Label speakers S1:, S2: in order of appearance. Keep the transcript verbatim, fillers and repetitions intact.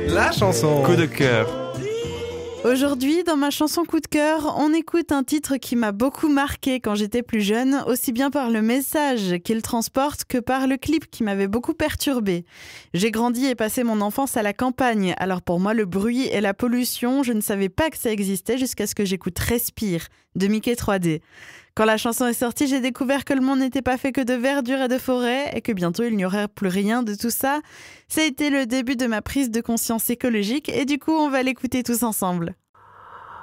S1: La chanson
S2: Coup de cœur.
S3: Aujourd'hui, dans ma chanson coup de cœur, on écoute un titre qui m'a beaucoup marqué quand j'étais plus jeune, aussi bien par le message qu'il transporte que par le clip qui m'avait beaucoup perturbée. J'ai grandi et passé mon enfance à la campagne, alors pour moi le bruit et la pollution, je ne savais pas que ça existait jusqu'à ce que j'écoute Respire de Mickey trois D. Quand la chanson est sortie, j'ai découvert que le monde n'était pas fait que de verdure et de forêt et que bientôt il n'y aurait plus rien de tout ça. Ça a été le début de ma prise de conscience écologique et du coup on va l'écouter tous ensemble.